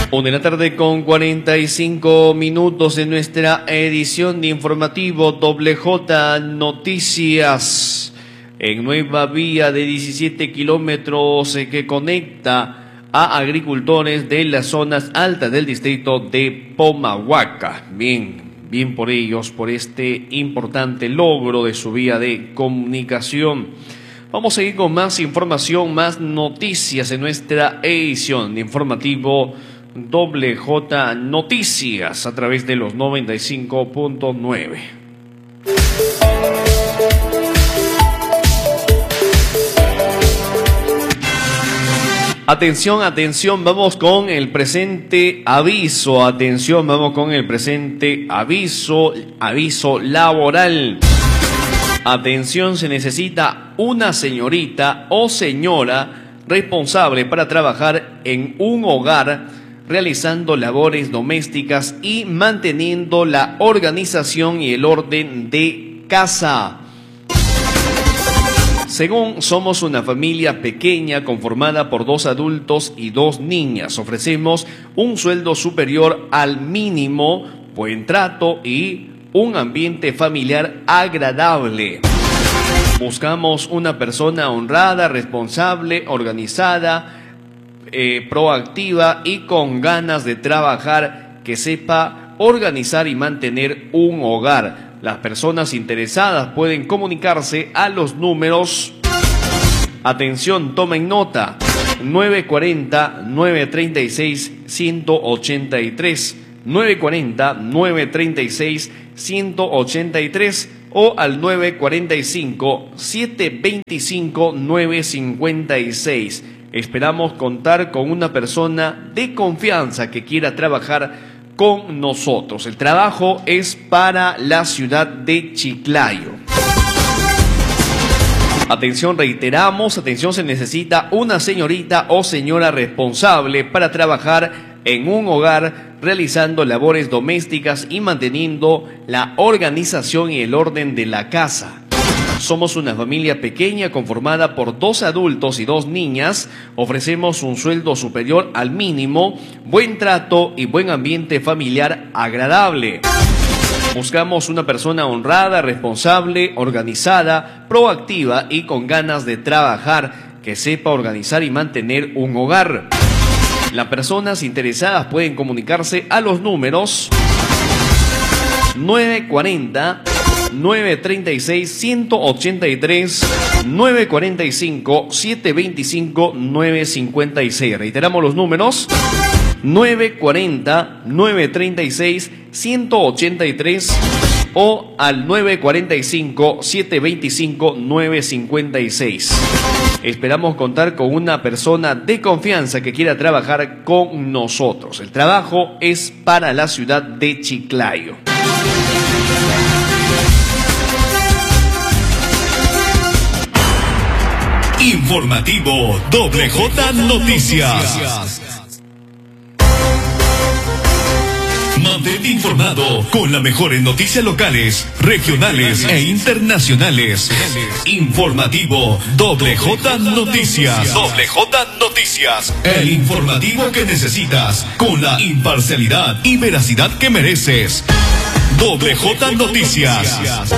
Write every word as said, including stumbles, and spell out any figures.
Una de la tarde con cuarenta y cinco minutos en nuestra edición de informativo Doble J Noticias. En nueva vía de diecisiete kilómetros que conecta a agricultores de las zonas altas del distrito de Pomahuaca. Bien, bien por ellos, por este importante logro de su vía de comunicación. Vamos a seguir con más información, más noticias en nuestra edición de informativo Doble J Noticias a través de los noventa y cinco punto nueve. Atención, atención, vamos con el presente aviso, atención, vamos con el presente aviso, aviso laboral. Atención, se necesita una señorita o señora responsable para trabajar en un hogar realizando labores domésticas y manteniendo la organización y el orden de casa. Según somos una familia pequeña conformada por dos adultos y dos niñas, ofrecemos un sueldo superior al mínimo, buen trato y un ambiente familiar agradable. Buscamos una persona honrada, responsable, organizada, eh, proactiva y con ganas de trabajar, que sepa organizar y mantener un hogar. Las personas interesadas pueden comunicarse a los números, atención, tomen nota, nueve cuarenta, nueve treinta y seis, ciento ochenta y tres, nueve cuarenta, nueve treinta y seis, ciento ochenta y tres o al nueve cuarenta y cinco, siete veinticinco, nueve cincuenta y seis. Esperamos contar con una persona de confianza que quiera trabajar con nosotros. El trabajo es para la ciudad de Chiclayo. Atención, reiteramos, atención, se necesita una señorita o señora responsable para trabajar en un hogar realizando labores domésticas y manteniendo la organización y el orden de la casa. Somos una familia pequeña conformada por dos adultos y dos niñas. Ofrecemos un sueldo superior al mínimo, buen trato y buen ambiente familiar agradable. Buscamos una persona honrada, responsable, organizada, proactiva y con ganas de trabajar, que sepa organizar y mantener un hogar. Las personas interesadas pueden comunicarse a los números nueve cuarenta, nueve treinta y seis, ciento ochenta y tres, nueve cuarenta y cinco, siete veinticinco, nueve cincuenta y seis. Reiteramos los números nueve cuarenta, nueve treinta y seis, ciento ochenta y tres o al nueve cuarenta y cinco, siete veinticinco, nueve cincuenta y seis. Esperamos contar con una persona de confianza que quiera trabajar con nosotros. El trabajo es para la ciudad de Chiclayo. Informativo Doble J Noticias. Mantente informado con las mejores noticias locales, regionales e internacionales. Informativo Doble J Noticias. Doble J Noticias. El informativo que necesitas con la imparcialidad y veracidad que mereces. Doble J Noticias.